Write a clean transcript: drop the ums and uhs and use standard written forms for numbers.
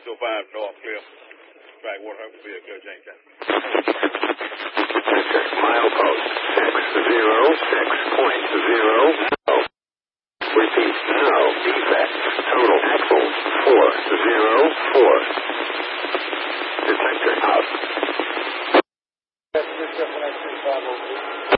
605 North Clear. Track 100 will be a good James County. Milepost 606.0. Repeat now. Defect. Total axle 404. Detector out.